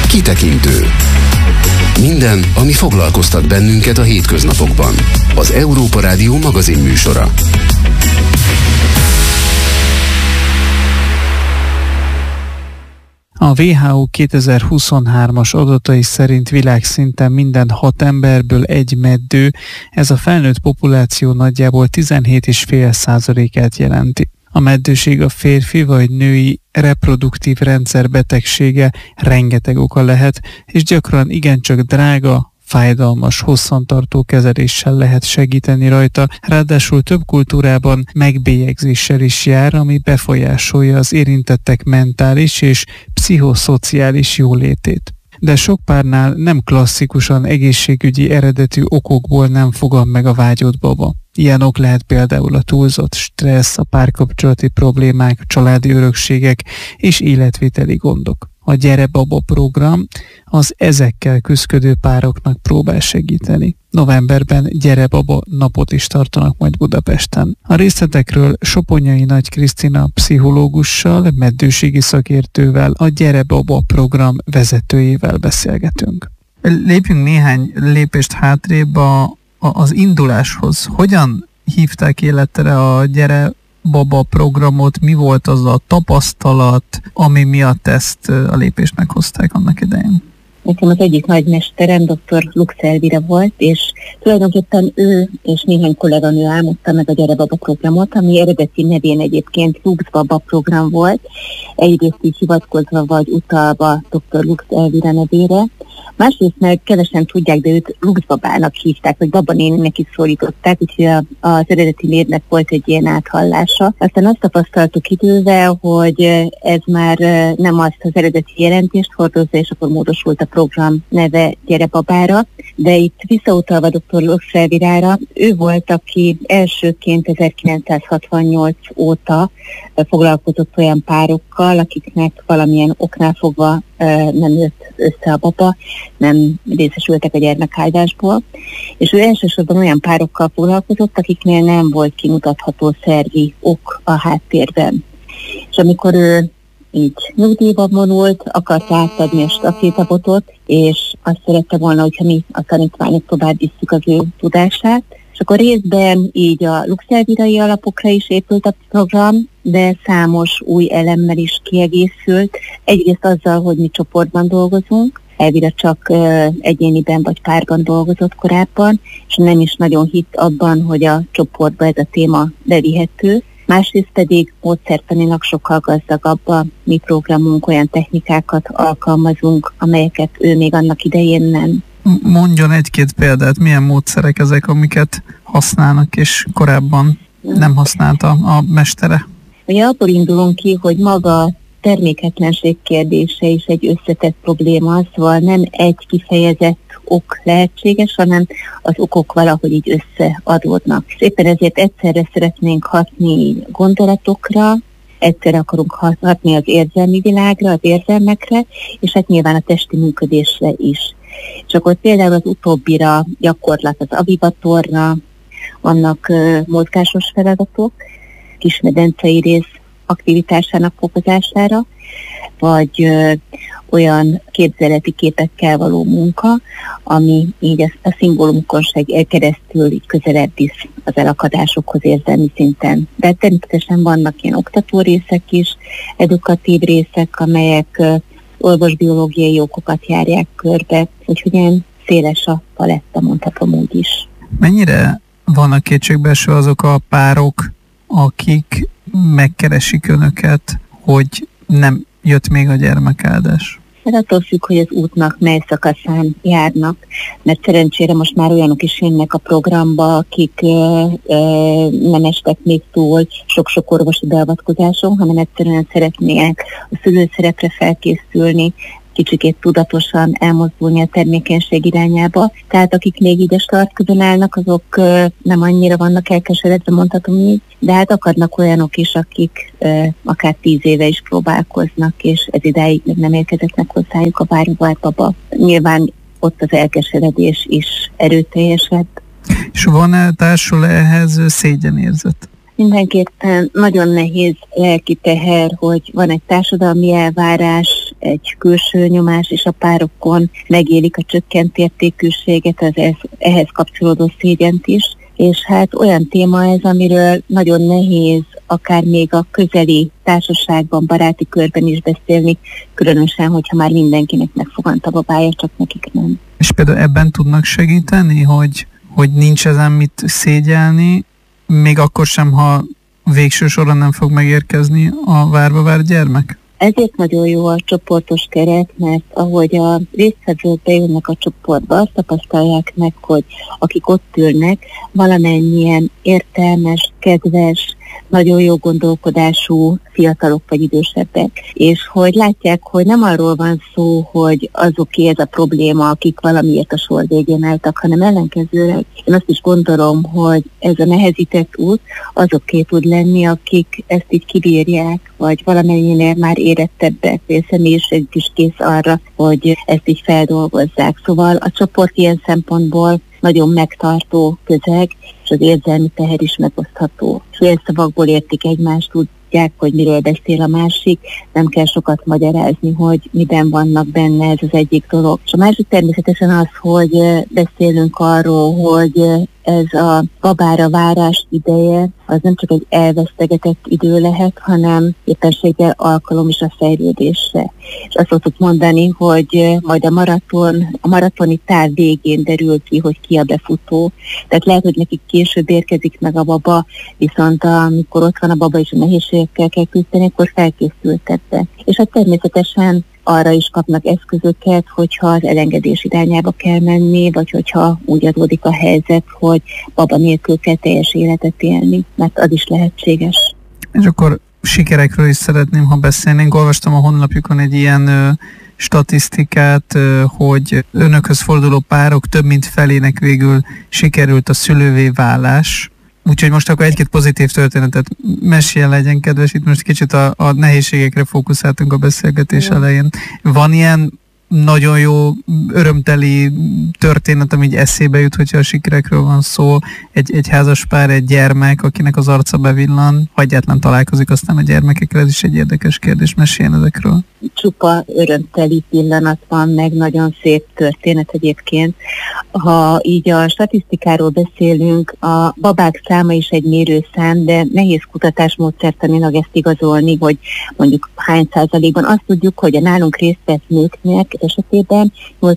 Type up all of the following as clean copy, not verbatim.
Kitekintő. Minden, ami foglalkoztat bennünket a hétköznapokban. Az Európa Rádió magazin műsora. A WHO 2023-as adatai szerint világszinten minden 6 emberből egy meddő, ez a felnőtt populáció nagyjából 17,5%-át jelenti. A meddőség a férfi vagy női reproduktív rendszer betegsége, rengeteg oka lehet, és gyakran igencsak drága, fájdalmas, hosszantartó kezeléssel lehet segíteni rajta, ráadásul több kultúrában megbélyegzéssel is jár, ami befolyásolja az érintettek mentális és pszichoszociális jólétét. De sok párnál nem klasszikusan egészségügyi eredetű okokból nem fogad meg a vágyott baba. Ilyen ok lehet például a túlzott stressz, a párkapcsolati problémák, családi örökségek és életviteli gondok. A Gyere Baba program az ezekkel küszködő pároknak próbál segíteni. Novemberben Gyere Baba napot is tartanak majd Budapesten. A részletekről Soponyai Nagy Krisztina pszichológussal, meddőségi szakértővel, a Gyere Baba program vezetőjével beszélgetünk. Lépjünk néhány lépést hátrébb az induláshoz. Hogyan hívták életre a Gyere Baba programot, mi volt az a tapasztalat, ami miatt ezt a lépést meghozták annak idején? Nekem az egyik nagymesterem dr. Lux Elvira volt, és tulajdonképpen ő és néhány kolléganő álmodta meg a Gyere Baba programot, ami eredeti nevén egyébként Lux Baba program volt, egyrészt így hivatkozva vagy utalva dr. Lux Elvira nevére, másrészt meg kevesen tudják, de őt Lux Babának hívták, vagy Baba néninek is szólították, úgyhogy az eredeti névnek volt egy ilyen áthallása. Aztán azt tapasztaltuk idővel, hogy ez már nem azt az eredeti jelentést hordozza, és akkor módosult a program neve Gyere Babára, de itt visszautalva dr. Lux Elvirára, ő volt, aki elsőként 1968 óta foglalkozott olyan párokkal, akiknek valamilyen oknál fogva nem jött össze a baba, nem részesültek a gyermekáldásból, és ő elsősorban olyan párokkal foglalkozott, akiknél nem volt kimutatható szervi ok a háttérben. És amikor ő így nyugdíjba vonult, akart átadni a stafétabotot, és azt szerette volna, hogyha mi a tanítványok tovább visszük az ő tudását. És akkor részben így a Lux Elvirai alapokra is épült a program, de számos új elemmel is kiegészült. Egyrészt azzal, hogy mi csoportban dolgozunk, Elvira csak egyéniben vagy párban dolgozott korábban, és nem is nagyon hitt abban, hogy a csoportba ez a téma bevihető. Másrészt pedig módszertanilag sokkal gazdagabb a mi programunk, olyan technikákat alkalmazunk, amelyeket ő még annak idején nem. Mondjon egy-két példát, milyen módszerek ezek, amiket használnak, és korábban nem használta a mestere? Ugye abból indulunk ki, hogy maga terméketlenség kérdése is egy összetett probléma, szóval nem egy kifejezett ok lehetséges, hanem az okok valahogy így összeadódnak. És éppen ezért egyszerre szeretnénk hatni gondolatokra, egyszerre akarunk hatni az érzelmi világra, az érzelmekre, és hát nyilván a testi működésre is. És akkor például az utóbbira gyakorlat az avivatorra, vannak mozgásos feladatok, kismedencei rész aktivitásának fokozására, vagy olyan képzeleti képekkel való munka, ami így a szimbólumokon keresztül így közelebb visz az elakadásokhoz érzelmi szinten. De természetesen vannak ilyen oktató részek is, edukatív részek, amelyek orvosbiológiai okokat járják körbe, úgyhogy ilyen széles a paletta, mondhatom úgy is. Mennyire vannak kétségbeeső azok a párok, akik megkeresik önöket, hogy nem jött még a gyermekáldás? Ez attól függ, hogy az útnak mely szakaszán járnak, mert szerencsére most már olyanok is jönnek a programba, akik nem estek még túl sok-sok orvosi beavatkozáson, hanem egyszerűen szeretnének a szülőszerepre felkészülni, kicsikét tudatosan elmozdulni a termékenység irányába. Tehát akik még így a startkövön állnak, azok nem annyira vannak elkeseredve, mondhatom így, de hát akadnak olyanok is, akik akár 10 éve is próbálkoznak, és ez idáig még nem érkezett meg hozzájuk a váróvált baba. Nyilván ott az elkeseredés is erőteljesebb. És van-e társul ehhez szégyenérzet? Mindenképpen nagyon nehéz lelki teher, hogy van egy társadalmi elvárás, egy külső nyomás is a párokon, megélik a csökkent értékűséget, az ehhez kapcsolódó szégyent is, és hát olyan téma ez, amiről nagyon nehéz akár még a közeli társaságban, baráti körben is beszélni, különösen, hogyha már mindenkinek megfogant a babája, csak nekik nem. És például ebben tudnak segíteni, hogy nincs ezen mit szégyelni, még akkor sem, ha végső soron nem fog megérkezni a várva várt gyermek? Ezért nagyon jó a csoportos keret, mert ahogy a résztvevők bejönnek a csoportba, azt tapasztalják meg, hogy akik ott ülnek, valamennyien értelmes, kedves, nagyon jó gondolkodású fiatalok vagy idősebbek, és hogy látják, hogy nem arról van szó, hogy azoké ez a probléma, akik valamiért a sor végén álltak, hanem ellenkezőleg. Én azt is gondolom, hogy ez a nehezített út azoké tud lenni, akik ezt így kibírják, vagy valamennyinél már érettebbek, vagy a személyiség is kész arra, hogy ezt így feldolgozzák. Szóval a csoport ilyen szempontból nagyon megtartó közeg, és az érzelmi teher is megosztható. Félszavakból értik egymást, tudják, hogy miről beszél a másik, nem kell sokat magyarázni, hogy miben vannak benne, ez az egyik dolog. És a másik természetesen az, hogy beszélünk arról, hogy ez a babára várás ideje, az nem csak egy elvesztegetett idő lehet, hanem éppenséggel alkalom is a fejlődésre. És azt szoktuk mondani, hogy majd a maratoni táv végén derül ki, hogy ki a befutó. Tehát lehet, hogy nekik később érkezik meg a baba, viszont amikor ott van a baba és a nehézségekkel kell küzdeni, akkor felkészültettek. És hát természetesen arra is kapnak eszközöket, hogyha az elengedés irányába kell menni, vagy hogyha úgy adódik a helyzet, hogy baba nélkül kell teljes életet élni, mert az is lehetséges. És akkor sikerekről is szeretném, ha beszélnénk. Olvastam a honlapjukon egy ilyen statisztikát, hogy önökhöz forduló párok több mint felének végül sikerült a szülővé válás. Úgyhogy most akkor egy-két pozitív történetet meséljen, legyen kedves. Itt most kicsit a nehézségekre fókuszáltunk a beszélgetés elején. Van ilyen nagyon jó, örömteli történet, ami így eszébe jut, hogyha a sikerekről van szó, egy házas pár, egy gyermek, akinek az arca bevillan, ha egyáltalán találkozik aztán a gyermekekkel, ez is egy érdekes kérdés, meséljen ezekről. Csupa örömteli pillanat van, meg nagyon szép történet egyébként. Ha így a statisztikáról beszélünk, a babák száma is egy mérőszám, de nehéz kutatásmódszertanilag ezt igazolni, hogy mondjuk hány százalékban. Azt tudjuk, hogy a nálunk részt vett nőknek esetében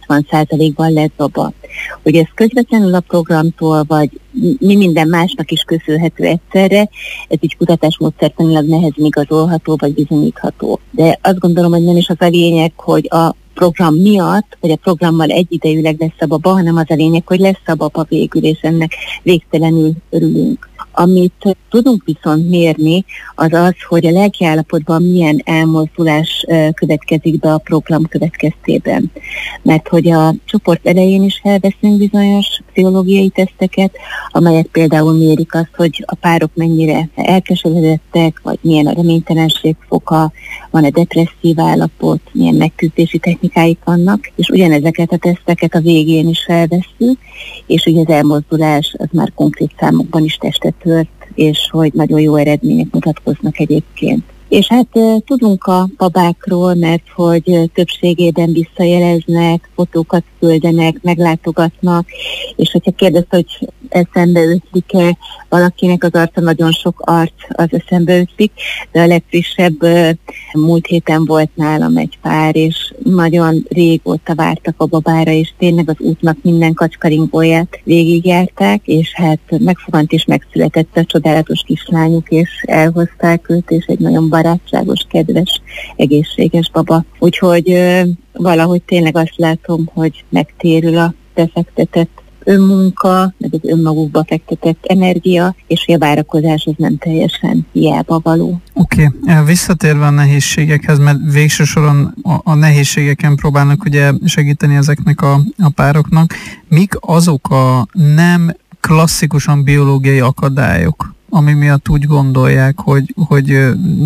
80%-ban lett baba. Hogy ez közvetlenül a programtól, vagy mi minden másnak is köszönhető egyszerre, ez így kutatásmódszertanilag nehezen igazolható, vagy bizonyítható. De azt gondolom, hogy nem is az a lényeg, hogy a program miatt, vagy a programmal egyidejűleg lesz a baba, hanem az a lényeg, hogy lesz a baba végül, és ennek végtelenül örülünk. Amit tudunk viszont mérni, az az, hogy a lelkiállapotban milyen elmozdulás következik be a program következtében. Mert hogy a csoport elején is elveszünk bizonyos pszichológiai teszteket, amelyek például mérik azt, hogy a párok mennyire elkeseredettek, vagy milyen a reménytelenség foka, van-e depresszív állapot, milyen megküzdési technikáik vannak, és ugyanezeket a teszteket a végén is elveszünk, és ugye az elmozdulás az már konkrét számokban is testet tört, és hogy nagyon jó eredmények mutatkoznak egyébként. És hát tudunk a babákról, mert hogy többségében visszajeleznek, fotókat küldenek, meglátogatnak, és hogyha kérdezte, hogy eszembe ötlik-e valakinek az arca, nagyon sok arc az eszembe ötlik, de a legfrissebb múlt héten volt nálam egy pár, és nagyon régóta vártak a babára, és tényleg az útnak minden kacskaringóját végigjárták, és hát megfogant és megszületett a csodálatos kislányuk, és elhozták őt, és egy nagyon barátságos, kedves, egészséges baba. Úgyhogy valahogy tényleg azt látom, hogy megtérül a befektetett önmunka, meg az önmagukba fektetett energia, és a várakozás az nem teljesen hiába való. Oké. Visszatérve a nehézségekhez, mert végső soron a nehézségeken próbálnak ugye segíteni ezeknek a pároknak. Mik azok a nem klasszikusan biológiai akadályok, ami miatt úgy gondolják, hogy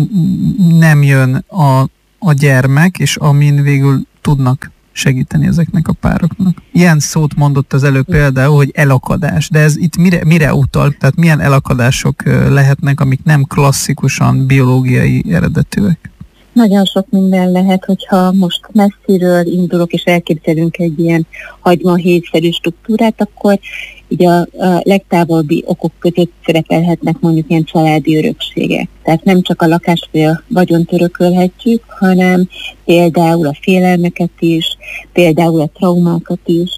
nem jön a gyermek, és amin végül tudnak segíteni ezeknek a pároknak? Ilyen szót mondott az előbb például, hogy elakadás, de ez itt mire utal? Tehát milyen elakadások lehetnek, amik nem klasszikusan biológiai eredetűek? Nagyon sok minden lehet, hogyha most messziről indulok, és elképzelünk egy ilyen hagymahéjszerű struktúrát, akkor így a legtávolabbi okok között szerepelhetnek mondjuk ilyen családi örökségek. Tehát nem csak a lakást vagy a vagyont örökölhetjük, hanem például a félelmeket is, például a traumákat is,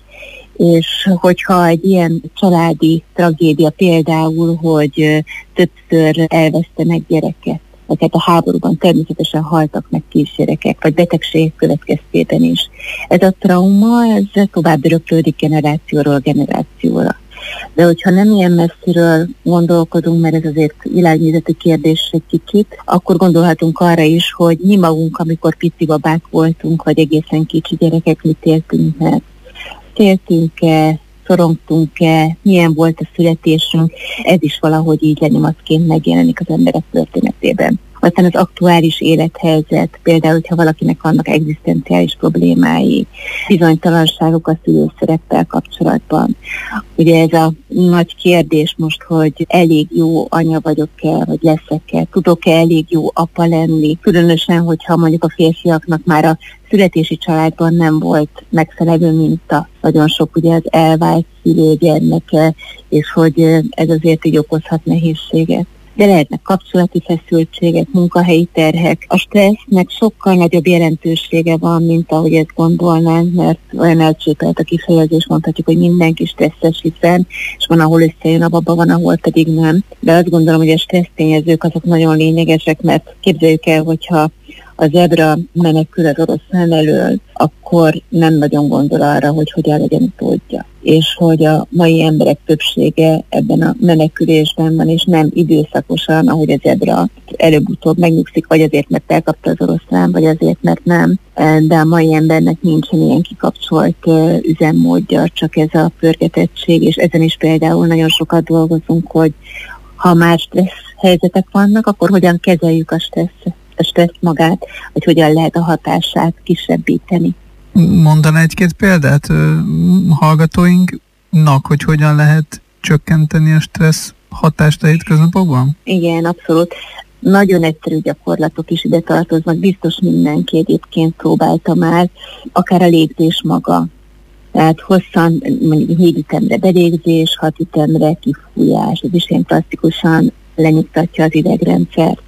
és hogyha egy ilyen családi tragédia például, hogy többször elvesztenek gyereket, vagy hát a háborúban természetesen haltak meg kisgyerekek, vagy betegségek következtében is. Ez a trauma, ez tovább öröklődik generációról generációra. De hogyha nem ilyen messziről gondolkodunk, mert ez azért világnézeti kérdés egy kicsit, akkor gondolhatunk arra is, hogy mi magunk, amikor pici babák voltunk, vagy egészen kicsi gyerekek, mit éltünk meg. Féltünk-e, szorongtunk-e, milyen volt a születésünk, ez is valahogy így lenyomatként megjelenik az emberek történetében. Aztán az aktuális élethelyzet, például, hogyha valakinek vannak egzisztenciális problémái, bizonytalanságok a szülőszereppel kapcsolatban. Ugye ez a nagy kérdés most, hogy elég jó anya vagyok-e, vagy leszek-e, tudok-e elég jó apa lenni, különösen, hogyha mondjuk a férfiaknak már a születési családban nem volt megfelelő minta. Nagyon sok ugye az elvált szülő gyermeke, és hogy ez azért így okozhat nehézséget. De lehetnek kapcsolati feszültségek, munkahelyi terhek. A stressznek sokkal nagyobb jelentősége van, mint ahogy ezt gondolnánk, mert olyan elcsépelt a kifejezés, mondhatjuk, hogy mindenki stresszes, hiszen, és van, ahol összejön a baba, van, ahol pedig nem. De azt gondolom, hogy a stressz tényezők azok nagyon lényegesek, mert képzeljük el, hogyha a zebra menekül az oroszlán elől, akkor nem nagyon gondol arra, hogy hogyan legyen utódja. És hogy a mai emberek többsége ebben a menekülésben van, és nem időszakosan, ahogy a zebra előbb-utóbb megnyugszik, vagy azért, mert elkapta az oroszlán, vagy azért, mert nem. De a mai embernek nincsen ilyen kikapcsolt üzemmódja, csak ez a pörgetettség, és ezen is például nagyon sokat dolgozunk, hogy ha már stressz helyzetek vannak, akkor hogyan kezeljük a stressz magát, vagy hogyan lehet a hatását kisebbíteni. Mondaná egy-két példát hallgatóinknak, hogy hogyan lehet csökkenteni a stressz hatást a hétköznapokban? Igen, abszolút. Nagyon egyszerű gyakorlatok is ide tartoznak, biztos mindenki egyébként próbálta már, akár a légzés maga. Tehát hosszan, mondjuk 4 ütemre belégzés, 6 ütemre kifújás, ez is ilyen klasszikusan lenyugtatja az idegrendszert.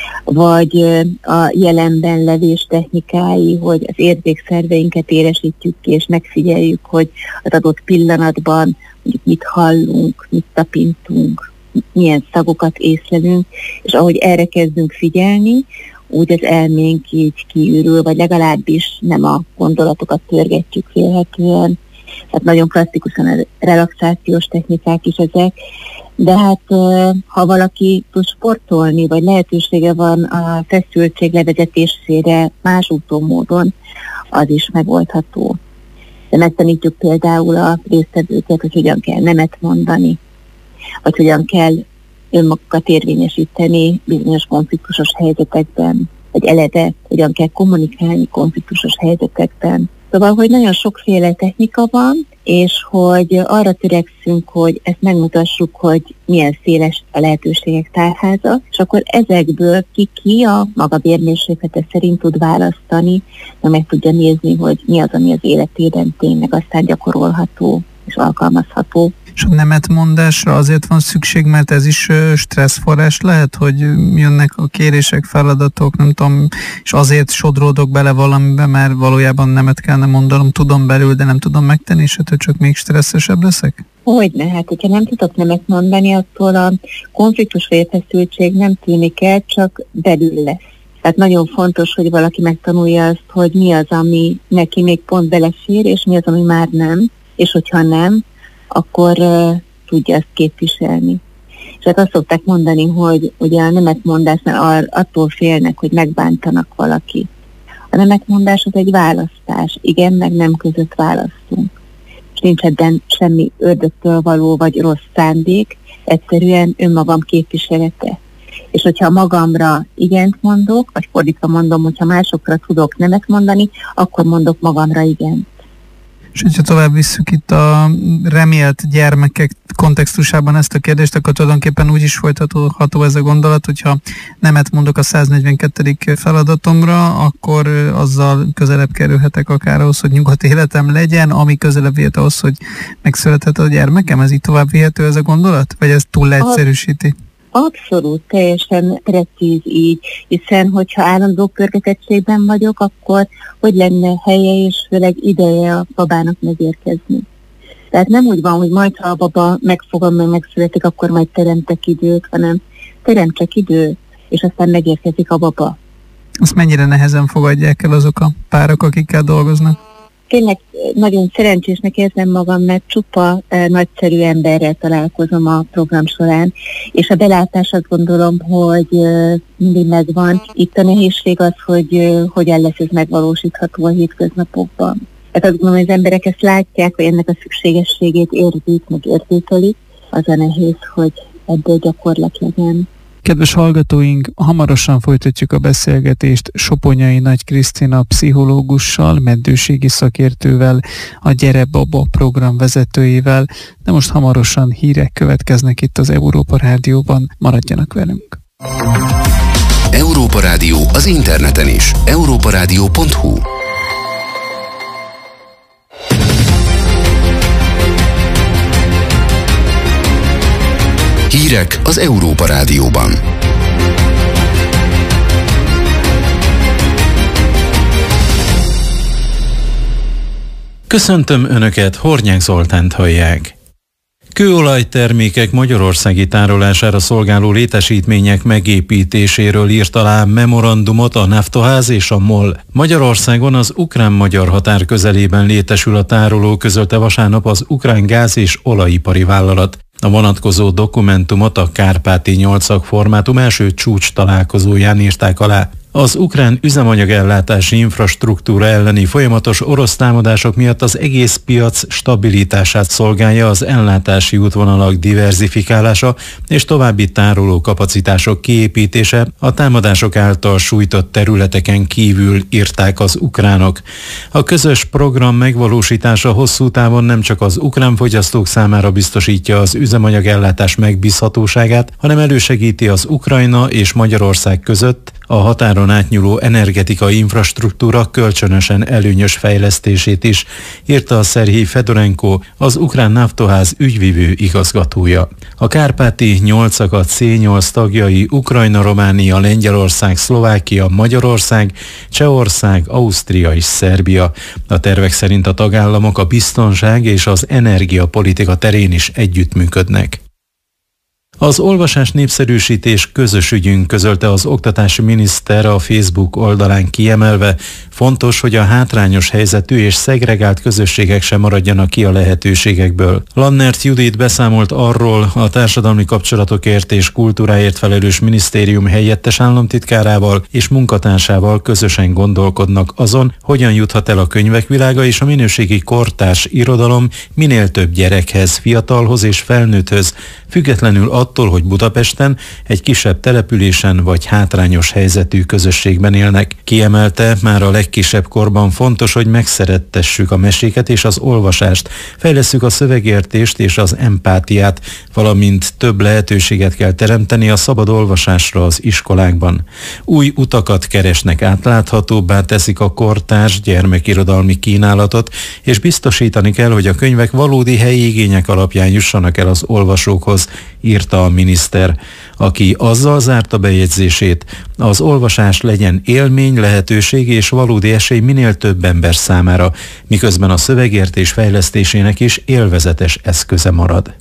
Vagy a jelenben levés technikái, hogy az érzékszerveinket éresítjük ki, és megfigyeljük, hogy az adott pillanatban mondjuk mit hallunk, mit tapintunk, milyen szagokat észlelünk, és ahogy erre kezdünk figyelni, úgy az elménk így kiürül, vagy legalábbis nem a gondolatokat pörgetjük vélhetően. Tehát nagyon klasszikusan a relaxációs technikák is ezek, de hát ha valaki tud sportolni, vagy lehetősége van a feszültség levezetésére más úton, módon, az is megoldható. De megtanítjuk például a résztvevőket, hogy hogyan kell nemet mondani, vagy hogyan kell önmagukat érvényesíteni bizonyos konfliktusos helyzetekben, vagy eleve hogyan kell kommunikálni konfliktusos helyzetekben. Szóval, hogy nagyon sokféle technika van, és hogy arra törekszünk, hogy ezt megmutassuk, hogy milyen széles a lehetőségek tárháza, és akkor ezekből ki a maga bérmérséklete szerint tud választani, de meg tudja nézni, hogy mi az, ami az életében tényleg aztán gyakorolható és alkalmazható. És a nemetmondásra azért van szükség, mert ez is stresszforrás lehet, hogy jönnek a kérések, feladatok, nem tudom, és azért sodródok bele valamibe, mert valójában nemet kellene mondanom, tudom belül, de nem tudom megtenni, és ettől csak még stresszesebb leszek? Hogyne, hát hogyha nem tudok nemet mondani, attól a konfliktus vagy feszültség nem tűnik el, csak belül lesz. Tehát nagyon fontos, hogy valaki megtanulja azt, hogy mi az, ami neki még pont belefér, és mi az, ami már nem, és hogyha nem, akkor tudja ezt képviselni. És hát azt szokták mondani, hogy ugye a nemetmondásnál attól félnek, hogy megbántanak valaki. A nemetmondás az egy választás, igen, meg nem között választunk. És nincs ebben semmi ördögtől való vagy rossz szándék, egyszerűen önmagam képviselete. És hogyha magamra igent mondok, vagy fordítva mondom, hogyha másokra tudok nemet mondani, akkor mondok magamra igent. És hogyha tovább visszük itt a remélt gyermekek kontextusában ezt a kérdést, akkor tulajdonképpen úgy is folytatható ez a gondolat, hogyha nemet mondok a 142. feladatomra, akkor azzal közelebb kerülhetek akár ahhoz, hogy nyugodt életem legyen, ami közelebb vihet ahhoz, hogy megszületett a gyermekem. Ez így tovább vihető ez a gondolat? Vagy ez túl leegyszerűsíti? Abszolút, teljesen precíz így, hiszen hogyha állandó pörgetettségben vagyok, akkor hogy lenne helye és főleg ideje a babának megérkezni. Tehát nem úgy van, hogy majd ha a baba megfogom, megszületik, akkor majd teremtek időt, hanem teremtsek időt, és aztán megérkezik a baba. Azt mennyire nehezen fogadják el azok a párok, akikkel dolgoznak? Tényleg nagyon szerencsésnek érzem magam, mert csupa nagyszerű emberrel találkozom a program során, és a belátás azt gondolom, hogy mindig megvan. Itt a nehézség az, hogy hogyan lesz ez megvalósítható a hétköznapokban. Tehát azt gondolom, hogy az emberek ezt látják, hogy ennek a szükségességét érzik, meg értékelik. Az a nehéz, hogy ebből gyakorlat legyen. Kedves hallgatóink, hamarosan folytatjuk a beszélgetést Soponyai Nagy Krisztina pszichológussal, meddőségi szakértővel, a Gyere Baba program vezetőjével, de most hamarosan hírek következnek itt az Európa Rádióban. Maradjanak velünk! Európa Rádió az interneten is. europaradio.hu. Hírek az Európa Rádióban. Köszöntöm Önöket, Hornyák Zoltánt hallják. Kőolajtermékek magyarországi tárolására szolgáló létesítmények megépítéséről írt alá memorandumot a Naftoház és a MOL. Magyarországon az ukrán-magyar határ közelében létesül a tároló, közölte vasárnap az ukrán gáz- és olajipari vállalat. A vonatkozó dokumentumot a Kárpáti 8-szak formátum első csúcs találkozóján írták alá. Az ukrán üzemanyagellátási infrastruktúra elleni folyamatos orosz támadások miatt az egész piac stabilitását szolgálja az ellátási útvonalak diverzifikálása és további tároló kapacitások kiépítése a támadások által sújtott területeken kívül, írták az ukránok. A közös program megvalósítása hosszú távon nem csak az ukrán fogyasztók számára biztosítja az üzemanyagellátás megbízhatóságát, hanem elősegíti az Ukrajna és Magyarország között a határon átnyúló energetikai infrastruktúra kölcsönösen előnyös fejlesztését is, írta a Szerhij Fedorenko, az ukrán Naftoház ügyvivő igazgatója. A Kárpáti 8-szakat C8 tagjai Ukrajna, Románia, Lengyelország, Szlovákia, Magyarország, Csehország, Ausztria és Szerbia. A tervek szerint a tagállamok a biztonság és az energiapolitika terén is együttműködnek. Az olvasás népszerűsítés közös ügyünk, közölte az oktatási miniszter a Facebook oldalán, kiemelve, fontos, hogy a hátrányos helyzetű és szegregált közösségek sem maradjanak ki a lehetőségekből. Lannert Judit beszámolt arról, a társadalmi kapcsolatokért és kultúráért felelős minisztérium helyettes államtitkárával és munkatársával közösen gondolkodnak azon, hogyan juthat el a könyvek világa és a minőségi kortárs irodalom minél több gyerekhez, fiatalhoz és felnőtthöz, függetlenül attól, hogy Budapesten, egy kisebb településen vagy hátrányos helyzetű közösségben élnek. Kiemelte, már a legkisebb korban fontos, hogy megszerettessük a meséket és az olvasást, fejlesszük a szövegértést és az empátiát, valamint több lehetőséget kell teremteni a szabad olvasásra az iskolákban. Új utakat keresnek, átláthatóbbá teszik a kortárs gyermekirodalmi kínálatot, és biztosítani kell, hogy a könyvek valódi helyi igények alapján jussanak el az olvasókhoz, írta a miniszter, aki azzal zárta bejegyzését, az olvasás legyen élmény, lehetőség és valódi esély minél több ember számára, miközben a szövegértés fejlesztésének is élvezetes eszköze marad.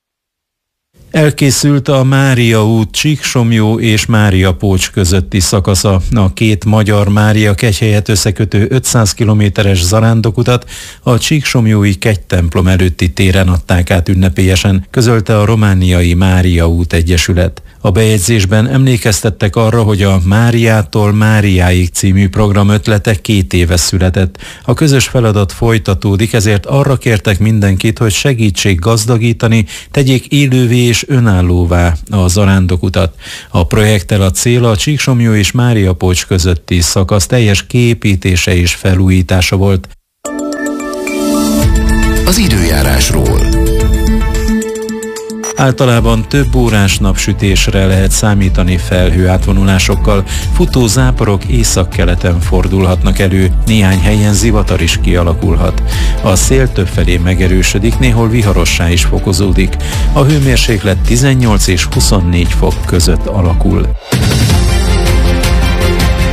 Elkészült a Mária út Csíksomlyó és Máriapócs közötti szakasza. A két magyar Mária-kegyhelyet összekötő 500 kilométeres zarándokutat a Csíksomlyói kegytemplom előtti téren adták át ünnepélyesen, közölte a romániai Mária út egyesület. A bejegyzésben emlékeztettek arra, hogy a Máriától Máriáig című program ötlete 2 éve született. A közös feladat folytatódik, ezért arra kértek mindenkit, hogy segítsék gazdagítani, tegyék élővé és önállóvá a zarándokutat. A projekttel a cél a Csíksomlyó és Máriapócs közötti szakasz teljes kiépítése és felújítása volt. az időjárásról. Általában több órás napsütésre lehet számítani felhőátvonulásokkal, futó záporok északkeleten fordulhatnak elő, néhány helyen zivatar is kialakulhat. A szél többfelé megerősödik, néhol viharossá is fokozódik. A hőmérséklet 18 és 24 fok között alakul.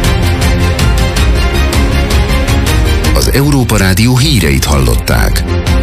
Az Európa Rádió híreit hallották.